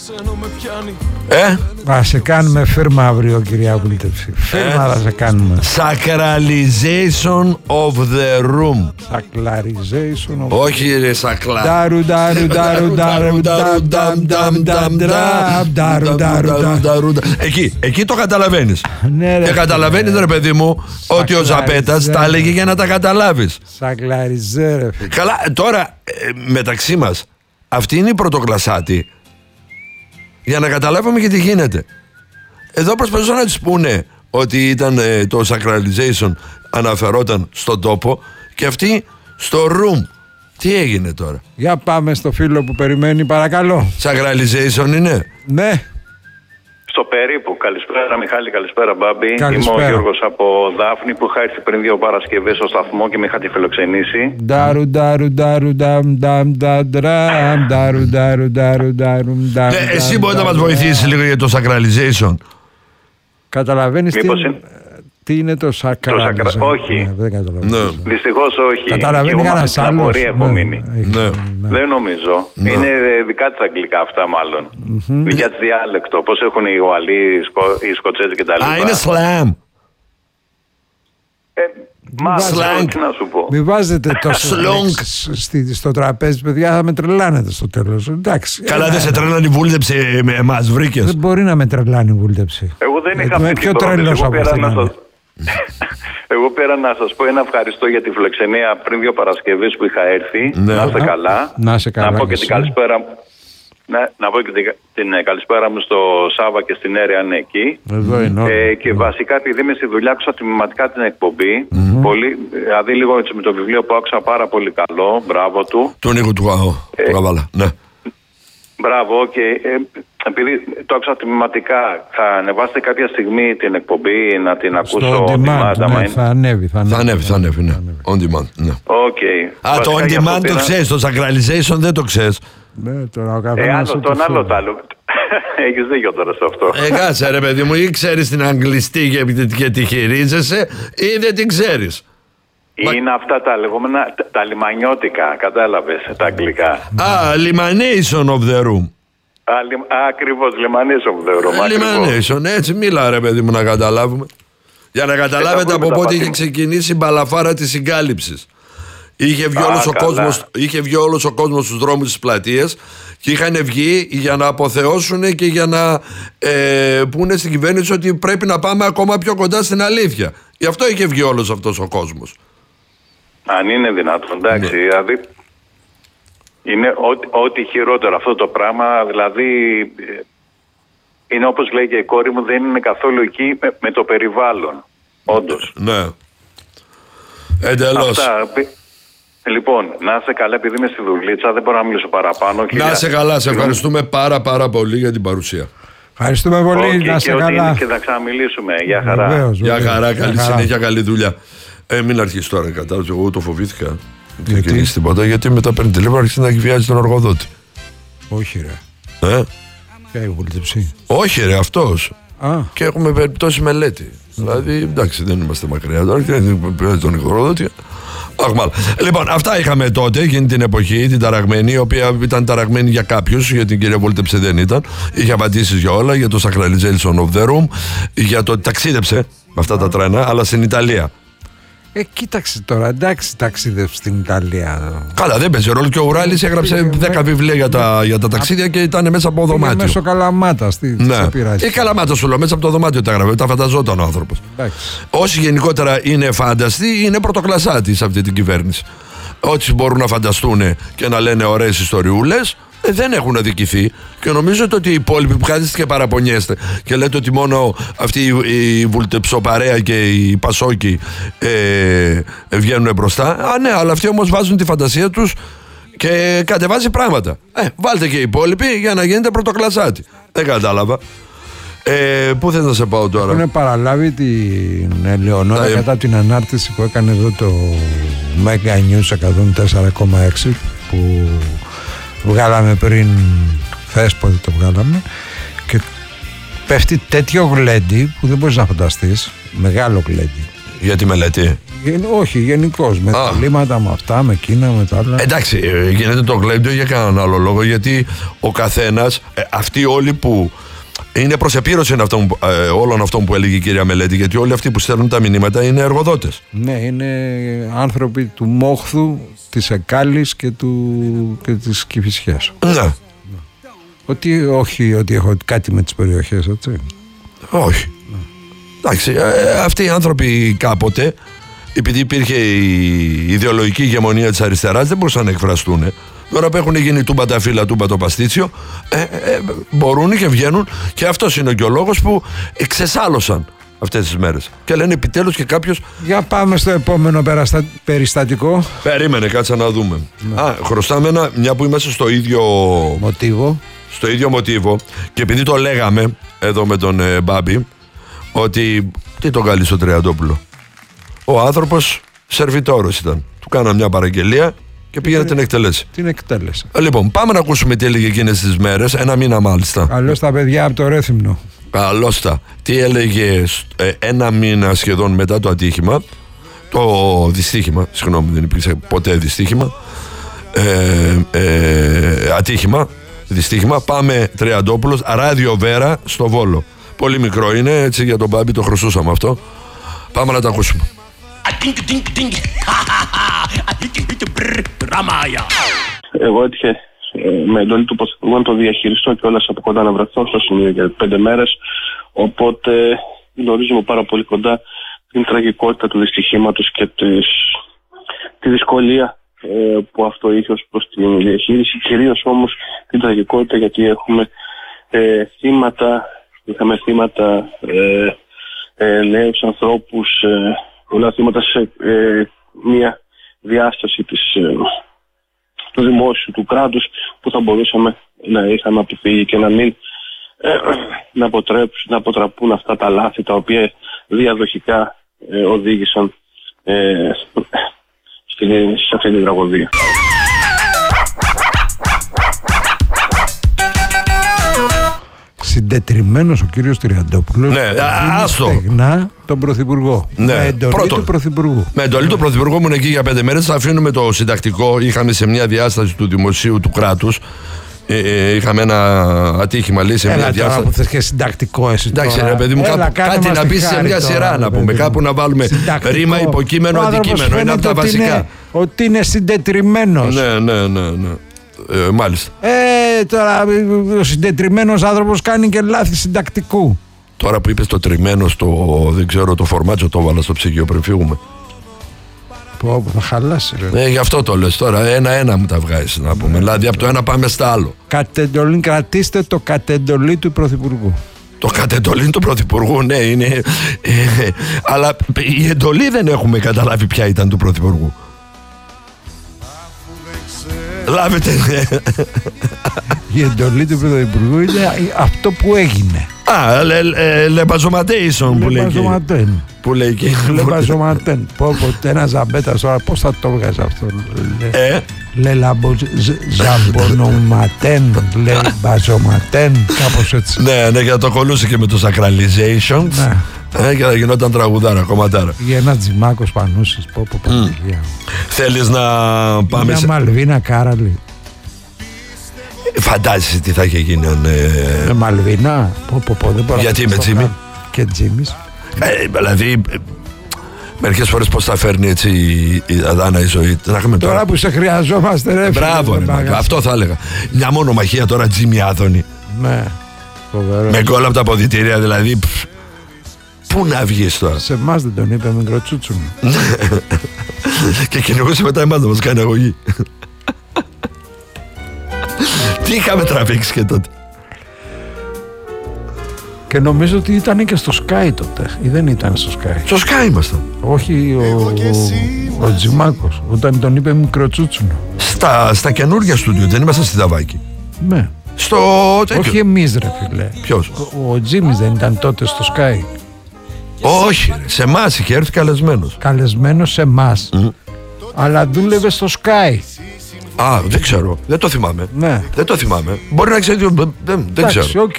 Θα σε κάνουμε φίρμα αύριο, κυρία Βούλτεψη. Φίρμα θα σε κάνουμε. Sacralization of the room. Sacralization of the room. Όχι ρε σακλά. Ντάρου ντάρου ντάρου ντάρου ντάρου. Εκεί το καταλαβαίνεις. Και καταλαβαίνεις ρε παιδί μου ότι ο Ζαπέτας τα έλεγε για να τα καταλάβεις. Σακλαριζέ. Καλά, τώρα μεταξύ μας αυτή είναι η πρωτοκλασάτη. Για να καταλάβουμε και τι γίνεται. Εδώ προσπαθούσαν να τους πούνε ότι ήταν το sacralization αναφερόταν στον τόπο και αυτοί στο room. Τι έγινε τώρα? Για πάμε στο φίλο που περιμένει, παρακαλώ. Sacralization είναι? Ναι. Στο περίπου. Καλησπέρα Μιχάλη, καλησπέρα Μπάμπη. Καλησπέρα. Είμαι ο Γιώργος από Δάφνη που είχα έρθει πριν 2 Παρασκευές στο σταθμό και με είχατε φιλοξενήσει. Ντάρου ντάρου ντάρου ντάμ ντάμ ντάμ ντάρου ντάρου ντάρου ντάρου ντάμ. Ναι, εσύ μπορεί να μας βοηθήσεις λίγο για το sacralization? Καταλαβαίνεις τι είναι το sacralization? Όχι. Δεν καταλαβαίνω. Δυστυχώς όχι. Καταλαβαίνει κανένας άλλος? Δεν νομίζω. Είναι δικά της αγγλικά αυτά μάλλον. Για τη διάλεκτο. Πώς έχουν οι Ουαλοί, οι Σκοτσέζοι κτλ. Α, είναι slam. Slang. Τι να σου πω. Μην βάζετε τόσο στο τραπέζι, παιδιά, θα με τρελάνετε στο τέλος. Εντάξει. Καλά, δεν σε τρελάνει η βούλτεψη, εμάς βρήκες? Δεν μπορεί να με τρελάνει η βούλτεψη. Εγώ δεν είχα Είμαι πιο τρελός από αυτήν. Εγώ πέρα να σας πω ένα ευχαριστώ για τη φιλοξενία πριν 2 Παρασκευές που είχα έρθει. Ναι. Να είστε καλά. Να είσαι καλά. Να πω και την καλησπέρα. Να πω και την καλησπέρα μου στο Σάβα και στην Έρεια, είναι εκεί. Εδώ είναι. Και βασικά, επειδή είμαι στη δουλειά, άκουσα τμηματικά την εκπομπή. Πολύ, δηλαδή, λίγο με το βιβλίο που άκουσα πάρα πολύ καλό. Μπράβο του. Τον Νίκο του Καβάλα. Ναι. Μπράβο. Και επειδή το άκουσα τμηματικά, θα ανεβάσετε κάποια στιγμή την εκπομπή να την ακούσω? On demand, ναι, θα ανέβει. Ναι. On demand, ναι. Okay. Το on demand το ξέρεις, το sacralization δεν το ξέρεις. Ναι, τώρα ο καθένας τον άλλο το άλλο. Έχεις δίκιο τώρα σε αυτό. Κάτσε ρε παιδί μου, ή ξέρεις την αγγλιστή και τη χειρίζεσαι ή δεν την ξέρεις. Είναι αυτά τα λεγόμενα τα λιμανιώτικα, κατάλαβες, τα αγγλικά. Limanation of the room. Ακριβώς, limanation of the room. Limanation, έτσι μίλα ρε παιδί μου να καταλάβουμε. Για να καταλάβετε από πότε είχε ξεκινήσει η μπαλαφάρα της συγκάλυψης. Είχε βγει όλος ο κόσμος στους δρόμους της πλατείας και είχαν βγει για να αποθεώσουν και για να πούνε στην κυβέρνηση ότι πρέπει να πάμε ακόμα πιο κοντά στην αλήθεια. Γι' αυτό είχε βγει όλος αυτός ο κόσμος. Αν είναι δυνατόν, εντάξει, δηλαδή είναι ό,τι χειρότερο αυτό το πράγμα, δηλαδή είναι όπως λέει και η κόρη μου, δεν είναι καθόλου εκεί με το περιβάλλον, όντως. Ναι, εντελώς. Λοιπόν, να είσαι καλά, επειδή είμαι στη δουλίτσα, δεν μπορώ να μιλήσω παραπάνω. Να είσαι καλά, σε ευχαριστούμε πάρα πολύ για την παρουσία. Ευχαριστούμε πολύ, να είσαι καλά. Και θα ξαναμιλήσουμε, γεια χαρά. Βεβαίως. Γεια χαρά, καλή συνέχεια, καλή δουλειά. Μην αρχίσει τώρα, κατάλαβε, εγώ το φοβήθηκα. Δεν κινήσει τίποτα, γιατί μετά παίρνει τηλέφωνο, αρχίζει να βιάζει τον εργοδότη. Όχι ρε. Ποια η βούλτεψη? Όχι ρε, αυτός. Και έχουμε περιπτώσει μελέτη. Δηλαδή, εντάξει, δεν είμαστε μακριά τώρα, δεν τον εργοδότη. Λοιπόν, αυτά είχαμε τότε, εκείνη την εποχή, την ταραγμένη, η οποία ήταν ταραγμένη για κάποιους, για την κυρία Βούλτεψη δεν ήταν. Είχε απαντήσεις για όλα, για το sacralization of the room, για το ότι ταξίδεψε με αυτά τα τρένα, αλλά στην Ιταλία. Κοίταξε τώρα, εντάξει, ταξίδευσε στην Ιταλία. Καλά, δεν παίζει ρόλο και ο Ουράλης έγραψε 10 βιβλία για τα ταξίδια και ήταν μέσα από δωμάτιο. Μέσω Καλαμάτα, ναι. Η Καλαμάτα σου λέω, μέσα από το δωμάτιο τα έγραφε, τα φανταζόταν ο άνθρωπος. Όσοι γενικότερα είναι φάνταστοι, είναι πρωτοκλασσάτοι σε αυτή την κυβέρνηση. Όσοι μπορούν να φανταστούν και να λένε ωραίες ιστοριούλες, δεν έχουν αδικηθεί. Και νομίζω ότι οι υπόλοιποι που κάθεστε και παραπονιέστε και λέτε ότι μόνο αυτή η βουλτεψοπαρέα και οι πασόκοι βγαίνουν μπροστά. Ναι, αλλά αυτοί όμως βάζουν τη φαντασία τους και κατεβάζει πράγματα. Βάλτε και οι υπόλοιποι για να γίνετε πρωτοκλασσάτοι. Δεν κατάλαβα. Πού θες να σε πάω τώρα? Έχουν παραλάβει την Ελεονόρα κατά την ανάρτηση που έκανε εδώ το Mega News 104,6 που βγάλαμε πριν, θες πότε το βγάλαμε, και πέφτει τέτοιο γλέντι που δεν μπορείς να φανταστείς. Μεγάλο γλέντι. Για τη μελέτη. Όχι, γενικώς. Με τα λύματα, με αυτά, με εκείνα, με τα άλλα. Εντάξει, γίνεται το γλέντιο για κανέναν άλλο λόγο, γιατί ο καθένας, αυτοί όλοι που. Είναι προς επίρρωση όλων αυτών που έλεγε η κυρία Μελέτη, γιατί όλοι αυτοί που στέλνουν τα μηνύματα είναι εργοδότες. Ναι, είναι άνθρωποι του Μόχθου, της Εκάλης και της Κηφισιάς. Ναι. Όχι ότι έχω κάτι με τις περιοχές, έτσι. Όχι. Ναι. Εντάξει, αυτοί οι άνθρωποι κάποτε, επειδή υπήρχε η ιδεολογική ηγεμονία της αριστεράς, δεν μπορούσαν να εκφραστούν. Τώρα που έχουν γίνει τούμπα τα φύλλα, τούμπα το παστίτσιο, μπορούν και βγαίνουν, και αυτός είναι και ο λόγος που εξεσάλωσαν αυτές τις μέρες. Και λένε επιτέλους και κάποιος. Για πάμε στο επόμενο περιστατικό. Περίμενε, κάτσα να δούμε. Ναι. Χρωστάμε μια που είμαστε στο ίδιο μοτίβο. Στο ίδιο μοτίβο, και επειδή το λέγαμε εδώ με τον Μπάμπη, ότι. Τι τον καλεί στο Τριαντόπουλο. Ο άνθρωπος σερβιτόρος ήταν. Του κάναμε μια παραγγελία και πήγε να την εκτελέσει. Την εκτέλεσε. Λοιπόν, πάμε να ακούσουμε τι έλεγε εκείνες τις μέρες, ένα μήνα μάλιστα. Καλώς τα παιδιά από το Ρέθυμνο. Καλώς τα. Τι έλεγε ένα μήνα σχεδόν μετά το ατύχημα. Το δυστύχημα, συγγνώμη, δεν υπήρξε ποτέ δυστύχημα. Ατύχημα, δυστύχημα. Πάμε Τριαντόπουλος, Ράδιο Βέρα στο Βόλο. Πολύ μικρό είναι, έτσι για τον Μπάμπη το χρωστούσαμε αυτό. Πάμε να τα ακούσουμε. Εγώ έτυχε με εντολή του Πρωθυπουργού να το διαχειριστώ και όλας από κοντά, να βρεθώ στο σημείο για 5 μέρες. Οπότε γνωρίζουμε πάρα πολύ κοντά την τραγικότητα του δυστυχήματος και τη δυσκολία που αυτό είχε ως προς την διαχείριση. Κυρίως όμως την τραγικότητα, γιατί έχουμε είχαμε θύματα, νέους ανθρώπους, πολλά θύματα σε μία διάσταση του δημόσιου, του κράτους, που θα μπορούσαμε να είχαμε αποφύγει και να μην να αποτραπούν αυτά τα λάθη τα οποία διαδοχικά οδήγησαν σε αυτή την τραγωδία. Συντετριμμένος ο κύριος Τριαντόπουλος. Ναι, άστο. Στεγνά τον Πρωθυπουργό. Ναι, με εντολή του Πρωθυπουργού. Με εντολή του Πρωθυπουργού ήμουν εκεί για 5 μέρες. Θα αφήνουμε το συντακτικό. Είχαμε σε μια διάσταση του δημοσίου του κράτους. Είχαμε ένα ατύχημα, λέει, σε μια διάσταση. Τώρα που θες και συντακτικό εσύ. Εντάξει, ρε παιδί μου, κάτι να πεις σε μια σειρά να πούμε. Κάπου να βάλουμε ρήμα, υποκείμενο, αντικείμενο. Είναι από τα βασικά. Ότι είναι συντετριμμένος. Ναι. Μάλιστα. Τώρα ο συντετριμμένος άνθρωπος κάνει και λάθη συντακτικού. Τώρα που είπες το τριμμένο, δεν ξέρω, το φορμάτσο το βάλα στο ψυγείο πριν φύγουμε. Που θα χαλάσει, ρε. Γι' αυτό το λες τώρα. Ένα-ένα μου τα βγάζεις, να πούμε. Δηλαδή από το ένα πάμε στα άλλο. Κατεντολή, κρατήστε το κατεντολή του Πρωθυπουργού. Το κατεντολή του Πρωθυπουργού, ναι, είναι. Αλλά η εντολή δεν έχουμε καταλάβει ποια ήταν του Πρωθυπουργού. Λάβετε. Η εντολή του Πρωθυπουργού είναι αυτό που έγινε. Λεμπαζοματέισον που λέει εκεί. Λεμπαζοματέν. Πότε ένα ζαμπέτας τώρα πώς θα το βγάζει αυτό. Λεμπαζοματέν. Λεμπαζοματέν. Κάπως έτσι. Ναι, και θα το κολούσε και με το sacralization. Και θα γινόταν τραγουδάρα, κομματάρα. Για ένα Τζιμάκος Πανούσης. Θέλεις να πάμε μια Μαλβίνα Κάραλη. Φαντάζεσαι τι θα είχε γίνει αν. Μαλβίνα. Δεν μπορώ. Γιατί με Τζίμι. Και Τζίμις. Δηλαδή μερικές φορές πως θα φέρνει έτσι η αδάνα η ζωή. Τώρα που σε χρειαζόμαστε, ρε. Μπράβο, αυτό θα έλεγα. Μια μονομαχία τώρα, Τζίμι Άδωνη. Ναι, φοβερό. Με γκολ από τα αποδυτήρια, δηλαδή. Πού να βγεις τώρα. Σε εμάς δεν τον είπε μικροτσούτσουνο. Και κυνηγούσε μετά εμάς να μας κάνει αγωγή. Τι είχαμε τραβήξει και τότε. Και νομίζω ότι ήταν και στο Sky τότε. Ή δεν ήταν στο Sky. Στο Sky ήμασταν. Όχι ο Τζιμάκος. Όταν τον είπε μικροτσούτσουνο. Στα καινούργια στούντιο, δεν ήμασταν στη Δαβάκη. Ναι. Όχι εμείς, ρε φίλε. Ποιος? Ο Τζίμις δεν ήταν τότε στο Sky. Όχι, σε εμάς είχε έρθει καλεσμένος. Καλεσμένος σε εμάς. Αλλά δούλευε στο Sky. Δεν ξέρω. Δεν το θυμάμαι. Ναι. Δεν το θυμάμαι. Μπορεί να ξέρει. Δεν ξέρω. Οκ.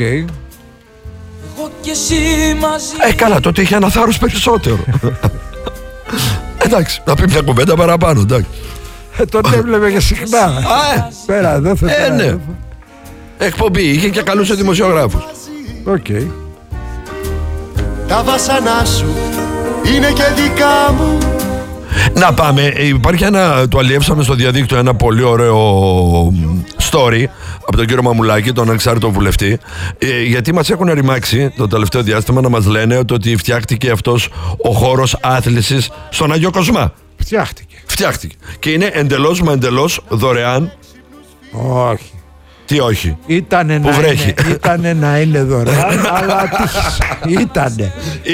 Καλά, τότε είχε ένα θάρρος περισσότερο. Εντάξει, να πει μια κουβέντα παραπάνω, εντάξει. Τον έβλεπε και συχνά. Πέρα εδώ θα ναι. Εκπομπή, είχε και καλούσε δημοσιογράφους. Οκ. Τα βασανά σου είναι και δικά μου. Να πάμε, υπάρχει το αλλιεύσαμε στο διαδίκτυο ένα πολύ ωραίο story από τον κύριο Μαμουλάκη, τον ανεξάρτητο βουλευτή, γιατί μας έχουν ρημάξει το τελευταίο διάστημα να μας λένε ότι φτιάχτηκε αυτός ο χώρος άθλησης στον Άγιο Κοσμά. Φτιάχτηκε. Και είναι εντελώς δωρεάν. Όχι. Τι όχι? Ήτανε να είναι δωρεάν, αλλά ήτανε.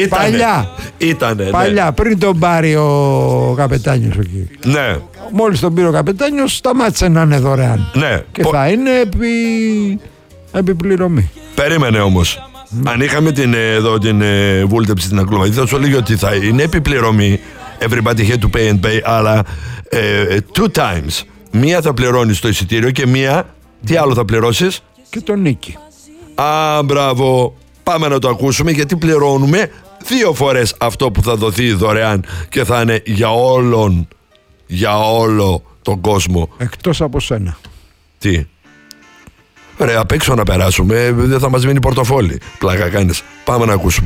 Παλιά, πριν τον πάρει ο καπετάνιος εκεί. Ναι. Μόλις τον πήρε ο καπετάνιος, σταμάτησε να είναι δωρεάν. Ναι. Και θα είναι επιπληρωμή. Περίμενε όμως. Αν είχαμε την βούλτεψη στην Αγγλομαδή, θα σου έλεγε ότι θα είναι επιπληρωμή. Everybody had to pay and pay, αλλά two times. Μία θα πληρώνεις το εισιτήριο και μία, τι άλλο θα πληρώσεις? Και το νίκη. Μπράβο. Πάμε να το ακούσουμε, γιατί πληρώνουμε 2 φορές αυτό που θα δοθεί δωρεάν και θα είναι για όλο τον κόσμο. Εκτός από σένα. Τι? Ρε, απ' έξω να περάσουμε, δεν θα μας μείνει πορτοφόλι. Πλάκα κάνεις. Πάμε να ακούσουμε.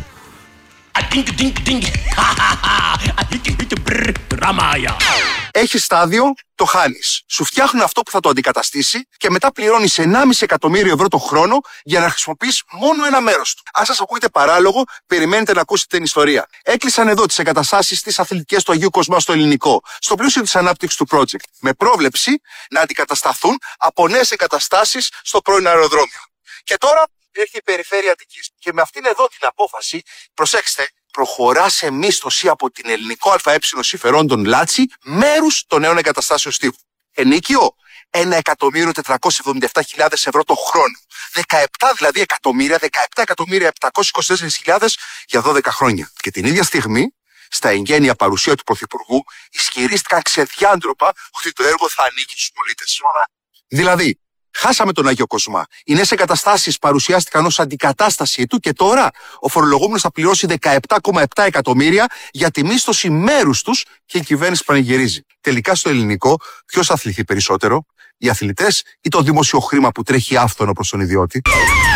Έχει στάδιο, το χάνεις. Σου φτιάχνουν αυτό που θα το αντικαταστήσει και μετά πληρώνεις 1,5 εκατομμύριο ευρώ το χρόνο για να χρησιμοποιείς μόνο ένα μέρος του. Αν σας ακούγεται παράλογο, περιμένετε να ακούσετε την ιστορία. Έκλεισαν εδώ τις εγκαταστάσεις της αθλητικές του Αγίου Κοσμά στο ελληνικό, στο πλαίσιο της ανάπτυξης του project, με πρόβλεψη να αντικατασταθούν από νέες εγκαταστάσεις στο πρώην αεροδρόμιο. Και τώρα έρχεται η περιφέρεια Αττικής. Και με αυτήν εδώ την απόφαση, προσέξτε, προχωρά σε μίσθωση από την ελληνικό ΑΕ συμφερόντων Λάτσι μέρους των νέων εγκαταστάσεων στίβου. Ενίκιο, 1.477.000 ευρώ το χρόνο. 17 δηλαδή εκατομμύρια, 17.724.000 για 12 χρόνια. Και την ίδια στιγμή, στα εγγένεια παρουσία του Πρωθυπουργού, ισχυρίστηκαν ξεδιάντροπα ότι το έργο θα ανήκει στους πολίτες. Δηλαδή, χάσαμε τον Άγιο Κοσμά. Οι νέες εγκαταστάσεις παρουσιάστηκαν ως αντικατάστασή του και τώρα ο φορολογούμενος θα πληρώσει 17,7 εκατομμύρια για τη μίσθωση μέρους τους και η κυβέρνηση πανηγυρίζει. Τελικά στο ελληνικό, ποιος θα αθληθεί περισσότερο, οι αθλητές ή το δημόσιο χρήμα που τρέχει άφθονο προς τον ιδιώτη?